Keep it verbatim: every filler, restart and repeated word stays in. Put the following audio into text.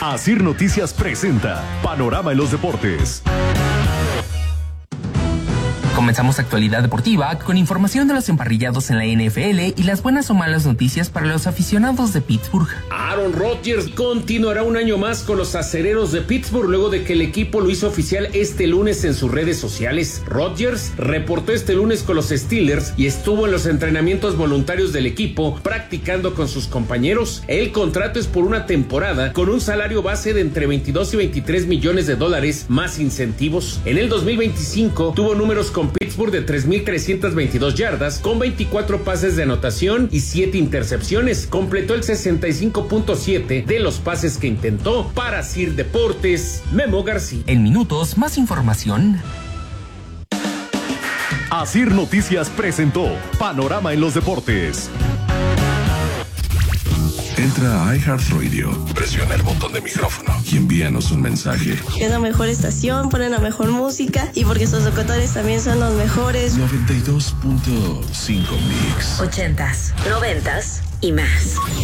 Asir Noticias presenta Panorama en los Deportes. Comenzamos actualidad deportiva con información de los emparrillados en la N F L y las buenas o malas noticias para los aficionados de Pittsburgh. Aaron Rodgers continuará un año más con los acereros de Pittsburgh luego de que el equipo lo hizo oficial este lunes en sus redes sociales. Rodgers reportó este lunes con los Steelers y estuvo en los entrenamientos voluntarios del equipo practicando con sus compañeros. El contrato es por una temporada con un salario base de entre veintidós y veintitrés millones de dólares más incentivos. En el dos mil veinticinco tuvo números con Pittsburgh de tres mil trescientas veintidós yardas con veinticuatro pases de anotación y siete intercepciones. Completó el sesenta y cinco punto siete de los pases que intentó. Para Asir Deportes, Memo García. En minutos, más información. Asir Noticias presentó Panorama en los Deportes. Entra a iHeartRadio, presiona el botón de micrófono y envíanos un mensaje. Es la mejor estación, ponen la mejor música y porque sus locutores también son los mejores. noventa y dos punto cinco Mix. Ochentas, noventas y más.